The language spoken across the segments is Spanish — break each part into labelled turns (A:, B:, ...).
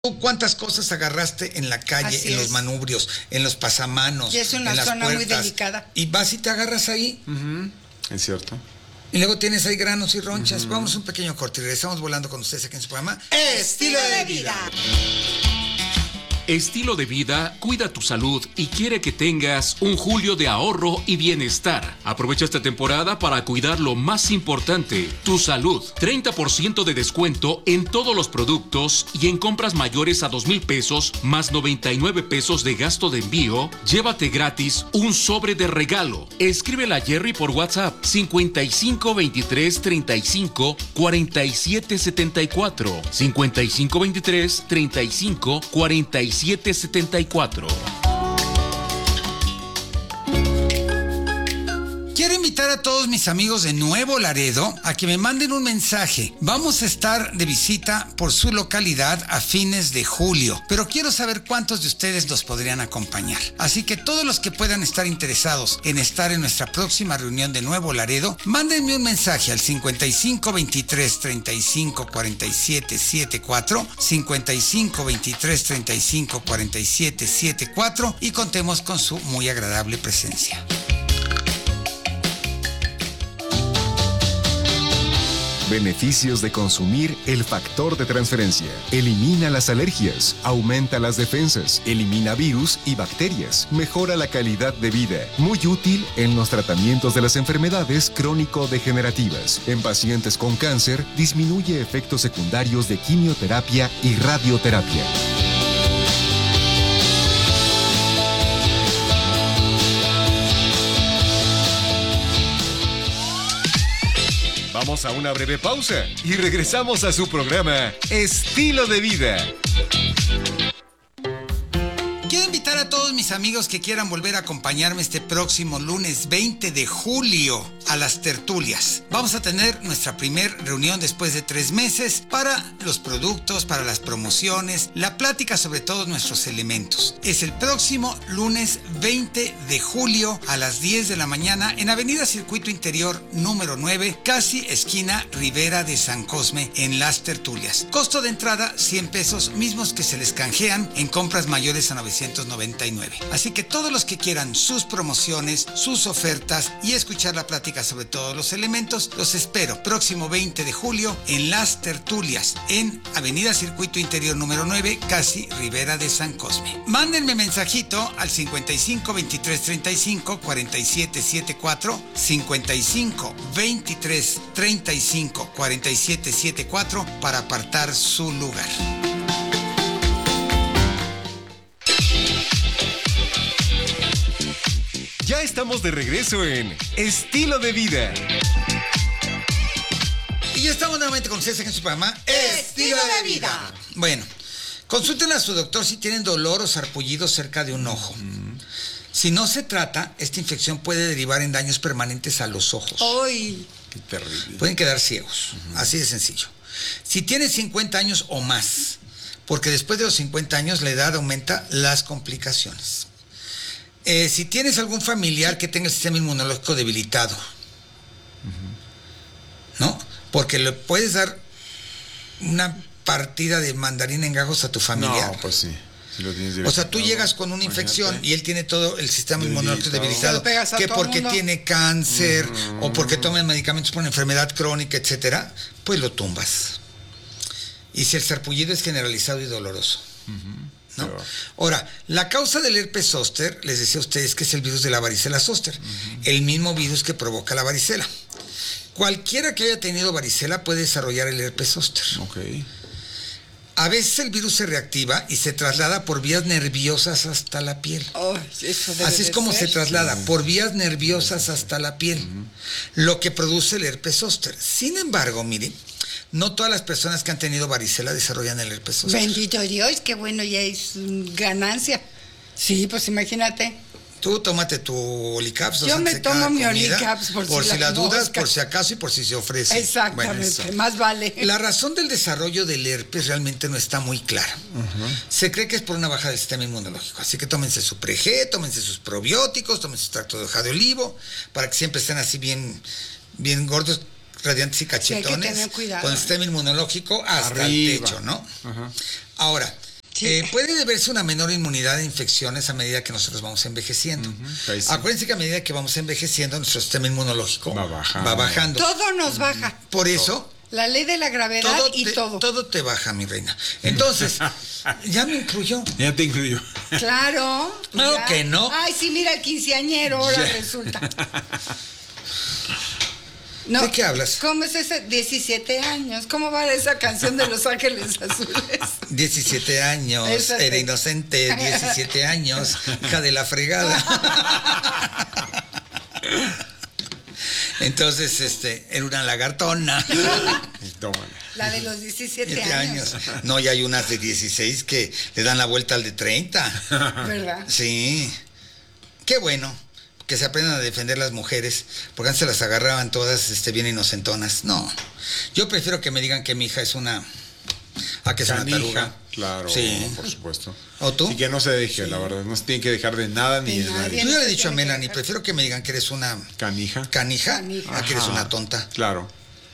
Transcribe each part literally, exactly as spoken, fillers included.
A: ¿Tú cuántas cosas agarraste en la calle,
B: Así
A: en
B: es.
A: los manubrios, en los pasamanos,
B: Y es una
A: en las
B: zona muy
A: puertas?
B: delicada.
A: Y vas y te agarras ahí.
C: Uh-huh. Es cierto.
A: Y luego tienes ahí granos y ronchas. Uh-huh. Vamos a un pequeño corte y regresamos volando con ustedes aquí en su programa
B: Estilo de Vida.
D: Estilo de Vida cuida tu salud y quiere que tengas un julio de ahorro y bienestar. Aprovecha esta temporada para cuidar lo más importante, tu salud. treinta por ciento de descuento en todos los productos y en compras mayores a dos mil pesos más noventa y nueve pesos de gasto de envío. Llévate gratis un sobre de regalo. Escríbele a Jerry por WhatsApp cincuenta y cinco veintitrés treinta y cinco cuarenta y siete setenta y cuatro. cincuenta y cinco veintitrés treinta y cinco cuarenta y siete setenta y cuatro.
A: Quiero invitar a todos mis amigos de Nuevo Laredo a que me manden un mensaje. Vamos a estar de visita por su localidad a fines de julio, pero quiero saber cuántos de ustedes nos podrían acompañar. Así que todos los que puedan estar interesados en estar en nuestra próxima reunión de Nuevo Laredo, mándenme un mensaje al cincuenta y cinco veintitrés treinta y cinco cuarenta y siete setenta y cuatro, cincuenta y cinco veintitrés treinta y cinco cuarenta y siete setenta y cuatro y contemos con su muy agradable presencia.
E: Beneficios de consumir el factor de transferencia. Elimina las alergias, aumenta las defensas, elimina virus y bacterias, mejora la calidad de vida. Muy útil en los tratamientos de las enfermedades crónico-degenerativas. En pacientes con cáncer, disminuye efectos secundarios de quimioterapia y radioterapia. Vamos a una breve pausa y regresamos a su programa Estilo de Vida.
A: Quiero invitar a todos mis amigos que quieran volver a acompañarme este próximo lunes veinte de julio a las tertulias. Vamos a tener nuestra primer reunión después de tres meses para los productos, para las promociones, la plática sobre todos nuestros elementos. Es el próximo lunes veinte de julio a las diez de la mañana en Avenida Circuito Interior número nueve, casi esquina Rivera de San Cosme, en las tertulias. Costo de entrada cien pesos, mismos que se les canjean en compras mayores a novecientos noventa y nueve. Así que todos los que quieran sus promociones, sus ofertas y escuchar la plática sobre todos los elementos, los espero próximo veinte de julio en las tertulias en Avenida Circuito Interior número nueve, casi Rivera de San Cosme. Mándenme mensajito al cincuenta y cinco veintitrés treinta y cinco cuarenta y siete setenta y cuatro, cincuenta y cinco veintitrés treinta y cinco cuarenta y siete setenta y cuatro para apartar su lugar.
E: Ya estamos de regreso en Estilo de Vida.
A: Y ya estamos nuevamente con ustedes en su programa
B: Estilo de Vida.
A: Bueno, consulten a su doctor si tienen dolor o sarpullido cerca de un ojo. Uh-huh. Si no se trata, esta infección puede derivar en daños permanentes a los ojos.
B: ¡Ay!
C: Qué terrible.
A: Pueden quedar ciegos, uh-huh. Así de sencillo. Si tienes cincuenta años o más, porque después de los cincuenta años la edad aumenta las complicaciones. Eh, si tienes algún familiar que tenga el sistema inmunológico debilitado, uh-huh. ¿No? Porque le puedes dar una partida de mandarina en gajos a tu familiar.
C: No, pues sí. Si lo tienes
A: o sea, tú llegas con una infección
C: imagínate.
A: Y él tiene todo el sistema
C: Debilitado.
A: inmunológico debilitado, que porque
B: mundo.
A: tiene cáncer
C: uh-huh.
A: o porque toma medicamentos por una enfermedad crónica, etcétera, pues lo tumbas. Y si el sarpullido es generalizado y doloroso. Uh-huh. ¿No?
C: Pero...
A: Ahora, la causa del herpes zóster, les decía a ustedes que es el virus de la varicela zóster, uh-huh. El mismo virus que provoca la varicela. Cualquiera que haya tenido varicela puede desarrollar el herpes zóster.
C: Okay.
A: A veces el virus se reactiva y se traslada por vías nerviosas hasta la piel.
B: Oh, eso debe
A: Así es
B: de
A: como
B: ser.
A: se traslada,
C: Sí.
A: por vías nerviosas hasta la piel, uh-huh. Lo que produce el herpes zóster. Sin embargo, miren, no todas las personas que han tenido varicela desarrollan el herpes zóster.
B: Bendito Dios, qué bueno, ya es ganancia. Sí, pues imagínate.
A: Tú tómate tu Olicaps.
B: Yo me tomo mi Olicaps por,
A: por
B: si,
A: si
B: la
A: las dudas,
B: mosca.
A: por si acaso y por si se ofrece.
B: Exactamente,
A: bueno,
B: más vale.
A: La razón del desarrollo del herpes realmente no está muy clara. Uh-huh. Se cree que es por una baja del sistema inmunológico. Así que tómense su pre-G, tómense sus probióticos, tómense su extracto de hoja de olivo, para que siempre estén así bien, bien gordos, radiantes y cachetones.
B: Sí, hay que tener cuidado.
A: Con el sistema inmunológico hasta Arriba. El techo, ¿no? Uh-huh. Ahora,
B: Sí.
A: Eh, puede deberse una menor inmunidad a infecciones a medida que nosotros vamos envejeciendo.
C: Uh-huh. Sí.
A: Acuérdense que a medida que vamos envejeciendo, nuestro sistema inmunológico
C: Va bajando.
A: va bajando.
B: Todo nos baja.
A: Por eso,
B: La ley de la gravedad
A: todo
B: y
A: te,
B: todo.
A: todo te baja, mi reina. Entonces, ya me incluyó.
C: Ya te incluyo.
B: Claro.
A: Claro
B: ya.
A: que no.
B: Ay, sí, mira el quinceañero, ahora
C: Ya.
B: resulta. No,
A: ¿De qué hablas?
B: ¿Cómo es ese? diecisiete años. ¿Cómo va esa canción de Los Ángeles Azules?
A: diecisiete años,
B: Esa
A: era
B: sí.
A: inocente, diecisiete años, hija de la fregada. Entonces, este, era una lagartona.
C: Tómale.
B: La de los diecisiete
A: Siete
B: años.
A: años. No, y hay unas de dieciséis que le dan la vuelta al de treinta.
B: ¿Verdad?
A: Sí. Qué bueno que se aprendan a defender las mujeres, porque antes se las agarraban todas este, bien inocentonas. No, yo prefiero que me digan que mi hija es una... a que es una
C: Canija.
A: taruga.
C: Claro,
A: Sí.
C: por supuesto.
A: ¿O tú?
C: Y que no se deje, la verdad. No se tiene que dejar de nada ni
B: De
C: de
B: nadie.
C: nadie.
A: Yo ya le he
B: no se
A: dicho a
B: tiene que
A: Melanie,
B: dejar.
A: prefiero que me digan que eres una
C: Canija.
A: canija,
B: Canija.
A: a que eres
C: Ajá.
A: una tonta.
C: Claro.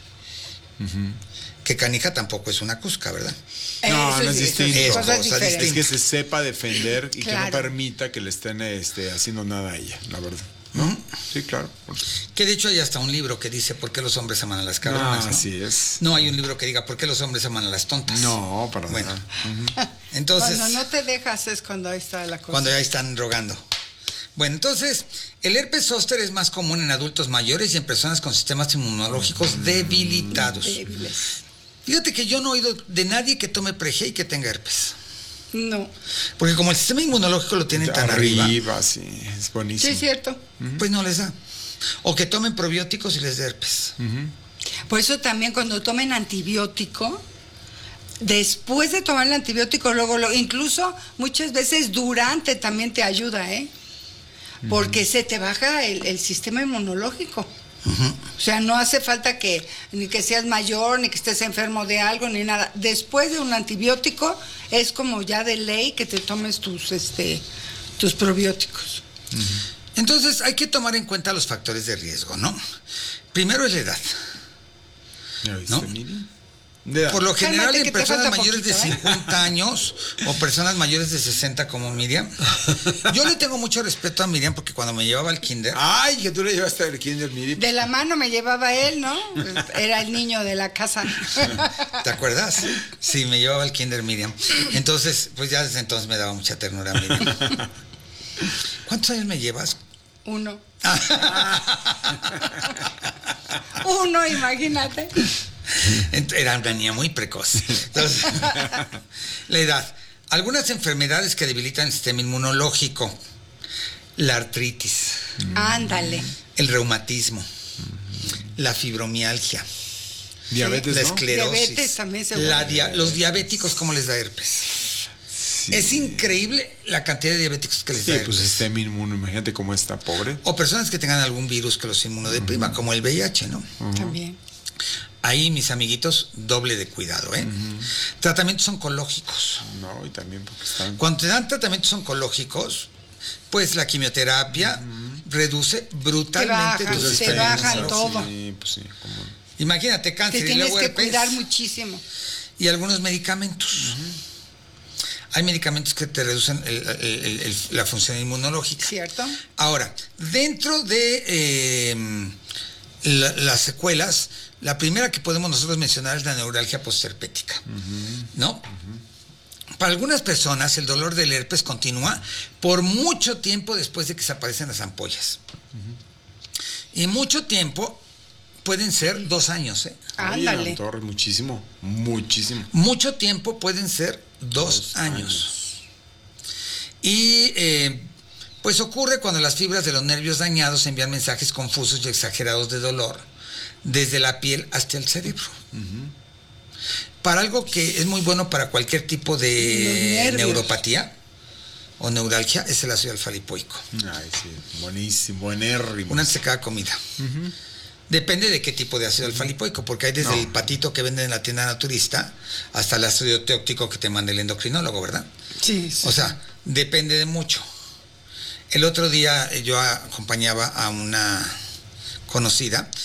A: Que canija tampoco es una cusca, ¿verdad?
C: No,
B: Eso
C: no es
B: sí, eso sí,
C: distinto.
B: cosas
A: Es cosa
B: diferentes.
C: Es que se sepa defender y que
B: Claro.
C: no permita que le estén este, haciendo nada a ella, la verdad. ¿No? Sí, claro.
A: Que de hecho hay hasta un libro que dice ¿por qué los hombres aman a las cabronas?
C: Ah,
A: ¿no?
C: así es.
A: No hay un libro que diga ¿por qué los hombres aman a las tontas?
C: No, para
A: Bueno,
C: nada.
A: entonces,
B: Cuando no te dejas es cuando ahí está la cosa.
A: cuando ya están rogando. Bueno, entonces, el herpes zóster es más común en adultos mayores y en personas con sistemas inmunológicos debilitados.
B: Débiles.
A: Fíjate que yo no he oído de nadie que tome Prege y que tenga herpes.
B: No.
A: Porque como el sistema inmunológico lo tienen tan arriba,
C: Arriba, sí, es
B: Sí,
C: buenísimo.
B: es cierto.
A: pues no les da. O que tomen probióticos y les dé herpes.
B: Por eso también cuando tomen antibiótico, después de tomar el antibiótico, luego, lo, incluso muchas veces durante también te ayuda, ¿eh? Porque se te baja el, el sistema inmunológico. O sea, no hace falta que ni que seas mayor, ni que estés enfermo de algo, ni nada. Después de un antibiótico, es como ya de ley que te tomes tus, este, tus probióticos.
A: Entonces hay que tomar en cuenta los factores de riesgo, ¿no? Primero es la edad.
C: ¿Ya viste,
A: ¿No?
C: Miri? De edad.
A: Por lo general
B: Cálmate,
A: en
B: que te
A: personas
B: falta
A: mayores de
B: poquito, ¿eh?
A: cincuenta años o personas mayores de sesenta como Miriam. Yo le tengo mucho respeto a Miriam porque cuando me llevaba al kinder,
C: Ay, que tú le llevaste al kinder, Miri.
B: De la mano me llevaba él, ¿no? Era el niño de la casa.
A: ¿te acuerdas? Sí, me llevaba al kinder Miriam. Entonces, pues ya desde entonces me daba mucha ternura Miriam. ¿Cuántos años me llevas?
B: Uno. Uno, imagínate.
A: Ent- Era una niña muy precoz. Entonces, la edad. Algunas enfermedades que debilitan el sistema inmunológico. La artritis,
B: Ándale.
A: el reumatismo, la fibromialgia,
C: Diabetes,
A: la
C: ¿no?
A: esclerosis,
B: Diabetes también se
A: la
B: vuelve.
A: dia- los diabéticos, ¿cómo les da herpes?
C: Sí.
A: Es increíble la cantidad de diabéticos que les
C: Sí,
A: da
C: pues
A: herpes.
C: sistema inmuno, imagínate cómo está, pobre.
A: O personas que tengan algún virus que los inmunodeprima, como el V I H, ¿no?
B: También.
A: Ahí, mis amiguitos, doble de cuidado, ¿eh? Tratamientos oncológicos.
C: No, y también porque están...
A: Cuando te dan tratamientos oncológicos, pues la quimioterapia reduce brutalmente
B: Te bajan,
A: tu
B: se
A: sistema
B: bajan
A: inmunológico.
B: todo.
C: Sí, pues sí, como...
A: Imagínate cáncer
B: Te
A: y
B: tienes
A: luego
B: que
A: herpes
B: cuidar muchísimo.
A: y algunos medicamentos. Hay medicamentos que te reducen el- el- el- el- la función inmunológica.
B: ¿Cierto?
A: Ahora, dentro de eh, la- las secuelas, la primera que podemos nosotros mencionar es la neuralgia postherpética, ¿no? Para algunas personas el dolor del herpes continúa por mucho tiempo después de que se aparecen las ampollas. Y mucho tiempo pueden ser dos años, ¿eh?
C: Oye,
B: Ándale.
C: doctor, muchísimo, muchísimo.
A: Mucho tiempo pueden ser dos,
C: Dos
A: años.
C: años.
A: Y eh, pues ocurre cuando las fibras de los nervios dañados envían mensajes confusos y exagerados de dolor desde la piel hasta el cerebro. Para algo que es muy bueno para cualquier tipo
B: Los
A: de
B: nervios.
A: neuropatía o neuralgia es el ácido alfa-lipoico.
C: Ay, sí, buenísimo, buenérrimo.
A: Una antes de cada comida. Depende de qué tipo de ácido alfa-lipoico, porque hay desde
C: No.
A: el patito que venden en la tienda naturista hasta el ácido teóctico que te manda el endocrinólogo, ¿verdad?
B: Sí, sí.
A: O sea, depende de mucho. El otro día eh, yo acompañaba a una conocida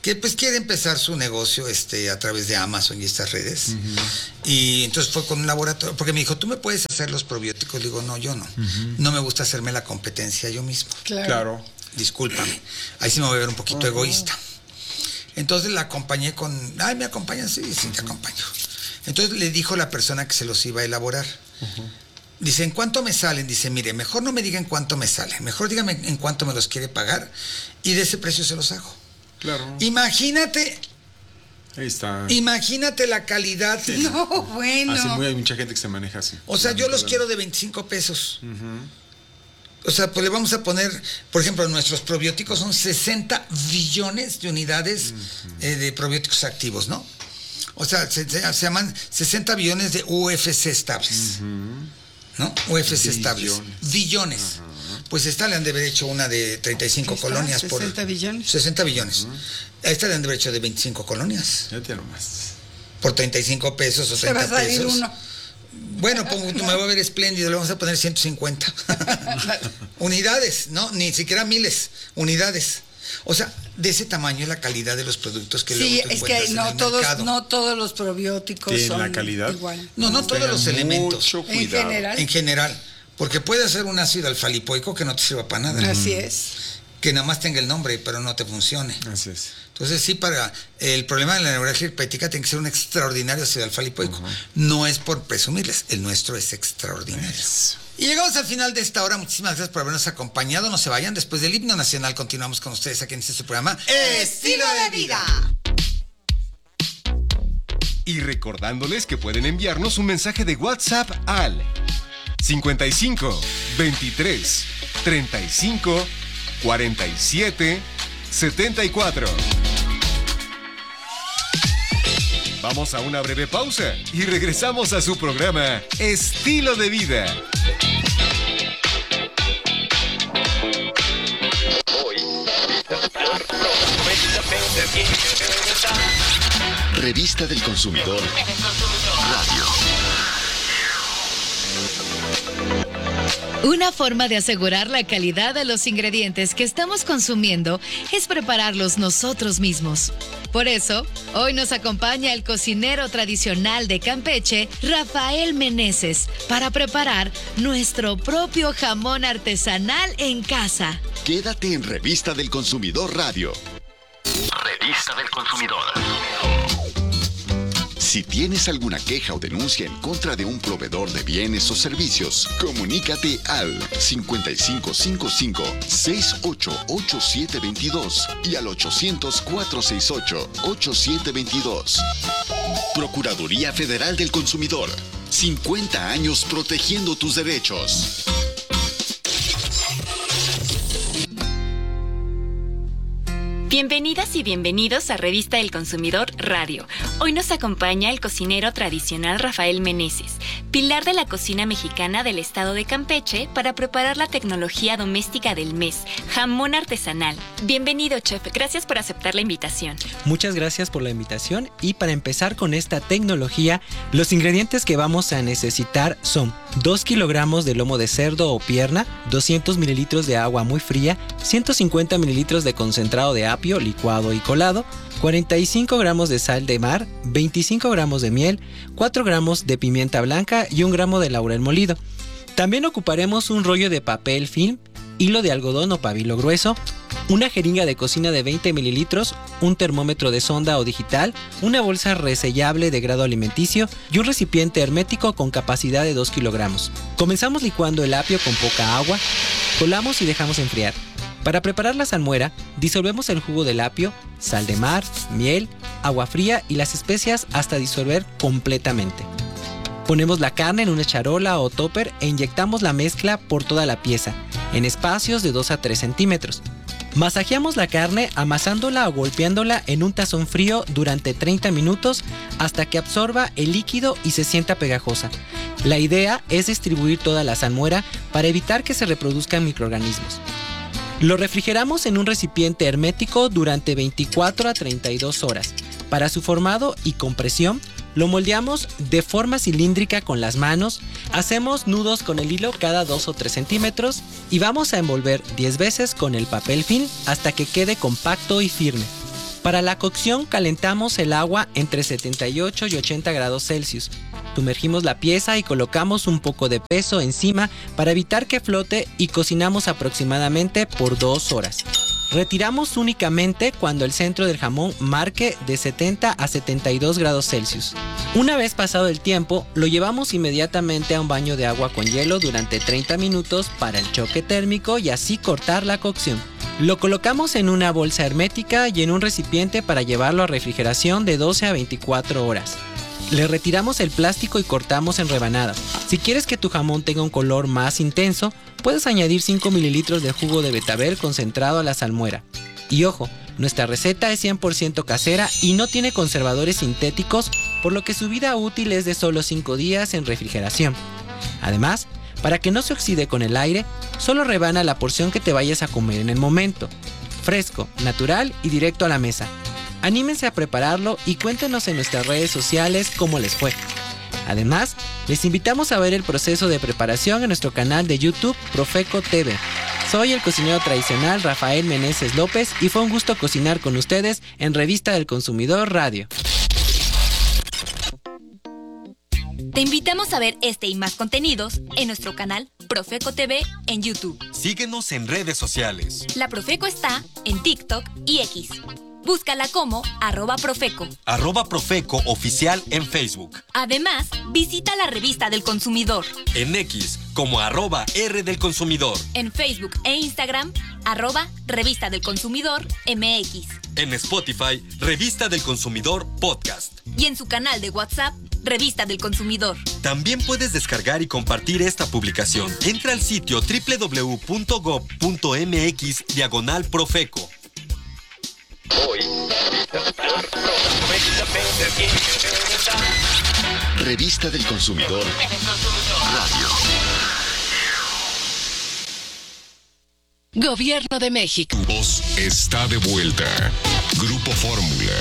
A: que pues quiere empezar su negocio este, a través de Amazon y estas redes. Uh-huh. Y entonces fue con un laboratorio, porque me dijo, ¿tú me puedes hacer los probióticos? Le digo, no, yo no. Uh-huh. No me gusta hacerme la competencia yo mismo.
B: Claro.
C: Claro.
A: Discúlpame. Ahí sí me voy a ver un poquito uh-huh. egoísta. Entonces la acompañé con, ay, ¿me acompañan? Sí, sí, te acompaño. Entonces le dijo la persona que se los iba a elaborar. Uh-huh. Dice, ¿en cuánto me salen? Dice, mire, mejor no me diga en cuánto me salen, mejor dígame en cuánto me los quiere pagar y de ese precio se los hago.
C: Claro.
A: Imagínate.
C: Ahí está.
A: Imagínate la calidad.
B: Sí. No, bueno.
C: Así muy, hay mucha gente que se maneja así.
A: O sea, yo los quiero de veinticinco pesos. Uh-huh. O sea, pues le vamos a poner, por ejemplo, nuestros probióticos son sesenta billones de unidades uh-huh. eh, de probióticos activos, ¿no? O sea, se, se, se llaman sesenta billones de U F C estables. Uh-huh. ¿No? U F C estables. Billones. Uh-huh. Pues esta le han de haber hecho una de treinta y cinco colonias.
B: sesenta
A: por,
B: billones.
A: sesenta billones. Uh-huh. A esta le han de haber hecho de veinticinco colonias.
C: Ya tiene más.
A: Por treinta y cinco pesos o treinta
B: pesos. Se va a salir
A: pesos.
B: Uno.
A: Bueno, pongo, me voy a ver espléndido, le vamos a poner ciento cincuenta. Unidades, ¿no? Ni siquiera miles. Unidades. O sea, de ese tamaño es la calidad de los productos que
B: sí,
A: luego tú
B: es que no
A: en
B: todos,
A: mercado.
B: no todos los probióticos son
C: la calidad
B: igual.
A: No, no, no todos los elementos.
B: En general.
A: En general. Porque puede ser un ácido alfa-lipoico que no te sirva para nada.
B: Así es.
A: Que nada más tenga el nombre, pero no te funcione.
C: Así es.
A: Entonces, sí, para el problema de la neuralgia herpética tiene que ser un extraordinario ácido alfa-lipoico. Uh-huh. No es por presumirles, el nuestro es extraordinario. Eso. Y llegamos al final de esta hora. Muchísimas gracias por habernos acompañado. No se vayan. Después del himno nacional continuamos con ustedes aquí en este programa
B: Estilo de Vida.
E: Y recordándoles que pueden enviarnos un mensaje de WhatsApp al cincuenta y cinco, veintitrés, treinta y cinco, cuarenta y siete, setenta y cuatro. Vamos a una breve pausa y regresamos a su programa Estilo de Vida.
F: Revista del Consumidor Radio.
G: Una forma de asegurar la calidad de los ingredientes que estamos consumiendo es prepararlos nosotros mismos. Por eso, hoy nos acompaña el cocinero tradicional de Campeche, Rafael Meneses, para preparar nuestro propio jamón artesanal en casa.
F: Quédate en Revista del Consumidor Radio. Revista del Consumidor. Si tienes alguna queja o denuncia en contra de un proveedor de bienes o servicios, comunícate al cincuenta y cinco cincuenta y cinco, sesenta y ocho, ochenta y siete veintidós y al ochocientos, cuatrocientos sesenta y ocho, ochenta y siete veintidós. Procuraduría Federal del Consumidor. cincuenta años protegiendo tus derechos.
H: Bienvenidas y bienvenidos a Revista del Consumidor Radio. Hoy nos acompaña el cocinero tradicional Rafael Meneses, pilar de la cocina mexicana del estado de Campeche, para preparar la tecnología doméstica del mes, jamón artesanal. Bienvenido, chef. Gracias por aceptar la invitación.
I: Muchas gracias por la invitación. Y para empezar con esta tecnología, los ingredientes que vamos a necesitar son dos kilogramos de lomo de cerdo o pierna, doscientos mililitros de agua muy fría, ciento cincuenta mililitros de concentrado de apio licuado y colado, cuarenta y cinco gramos de sal de mar, veinticinco gramos de miel, cuatro gramos de pimienta blanca y un gramo de laurel molido. También ocuparemos un rollo de papel film, hilo de algodón o pabilo grueso, una jeringa de cocina de veinte mililitros, un termómetro de sonda o digital, una bolsa resellable de grado alimenticio y un recipiente hermético con capacidad de dos kilogramos. Comenzamos licuando el apio con poca agua, colamos y dejamos enfriar. Para preparar la salmuera, disolvemos el jugo del apio, sal de mar, miel, agua fría y las especias hasta disolver completamente. Ponemos la carne en una charola o topper e inyectamos la mezcla por toda la pieza, en espacios de dos a tres centímetros. Masajeamos la carne amasándola o golpeándola en un tazón frío durante treinta minutos hasta que absorba el líquido y se sienta pegajosa. La idea es distribuir toda la salmuera para evitar que se reproduzcan microorganismos. Lo refrigeramos en un recipiente hermético durante veinticuatro a treinta y dos horas. Para su formado y compresión, lo moldeamos de forma cilíndrica con las manos, hacemos nudos con el hilo cada dos o tres centímetros y vamos a envolver diez veces con el papel film hasta que quede compacto y firme. Para la cocción calentamos el agua entre setenta y ocho y ochenta grados Celsius. Sumergimos la pieza y colocamos un poco de peso encima para evitar que flote y cocinamos aproximadamente por dos horas. Retiramos únicamente cuando el centro del jamón marque de setenta a setenta y dos grados Celsius. Una vez pasado el tiempo, lo llevamos inmediatamente a un baño de agua con hielo durante treinta minutos para el choque térmico y así cortar la cocción. Lo colocamos en una bolsa hermética y en un recipiente para llevarlo a refrigeración de doce a veinticuatro horas. Le retiramos el plástico y cortamos en rebanadas. Si quieres que tu jamón tenga un color más intenso, puedes añadir cinco mililitros de jugo de betabel concentrado a la salmuera. Y ojo, nuestra receta es cien por ciento casera y no tiene conservadores sintéticos, por lo que su vida útil es de solo cinco días en refrigeración. Además, para que no se oxide con el aire, solo rebana la porción que te vayas a comer en el momento. Fresco, natural y directo a la mesa. Anímense a prepararlo y cuéntenos en nuestras redes sociales cómo les fue. Además, les invitamos a ver el proceso de preparación en nuestro canal de YouTube Profeco T V. Soy el cocinero tradicional Rafael Meneses López y fue un gusto cocinar con ustedes en Revista del Consumidor Radio.
J: Te invitamos a ver este y más contenidos en nuestro canal Profeco T V en YouTube.
K: Síguenos en redes sociales.
J: La Profeco está en TikTok y X. Búscala como arroba Profeco.
K: Arroba Profeco Oficial en Facebook.
J: Además, visita la Revista del Consumidor.
K: En X como arroba R del Consumidor.
J: En Facebook e Instagram, arroba Revista del Consumidor M X.
K: En Spotify, Revista del Consumidor Podcast.
J: Y en su canal de WhatsApp, Revista del Consumidor.
K: También puedes descargar y compartir esta publicación. Entra al sitio doble u doble u doble u punto gob punto m x diagonal Profeco.
F: Hoy, Revista del Consumidor Radio.
G: Gobierno de México.
E: Tu voz está de vuelta. Grupo Fórmula.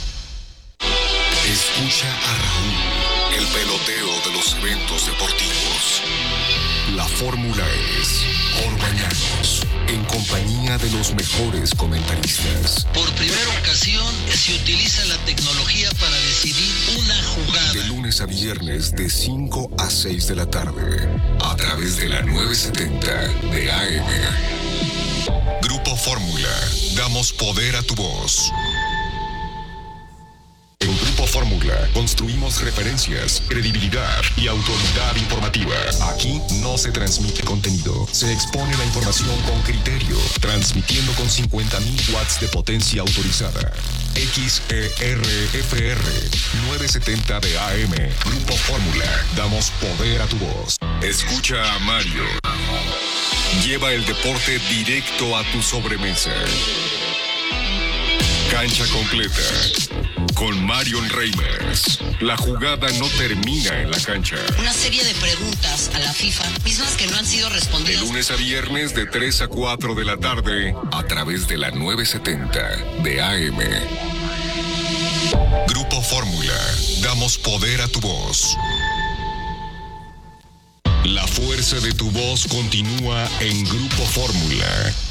E: Escucha a Raúl, el peloteo de los eventos deportivos. La fórmula es Orbañanos, en compañía de los mejores comentaristas.
L: Por primera ocasión se utiliza la tecnología para decidir una jugada.
E: De lunes a viernes de cinco a seis de la tarde, a través de la novecientos setenta de A M. Grupo Fórmula, damos poder a tu voz. En Grupo Fórmula construimos referencias, credibilidad y autoridad informativa. Aquí no se transmite contenido, se expone la información con criterio, transmitiendo con cincuenta mil watts de potencia autorizada. X E R F R novecientos setenta de A M. Grupo Fórmula, damos poder a tu voz. Escucha a Mario. Lleva el deporte directo a tu sobremesa. Cancha completa. Con Marion Reimers. La jugada no termina en la cancha.
L: Una serie de preguntas a la FIFA, mismas que no han sido respondidas.
E: De lunes a viernes de tres a cuatro de la tarde, a través de la novecientos setenta de A M. Grupo Fórmula. Damos poder a tu voz. La fuerza de tu voz continúa en Grupo Fórmula.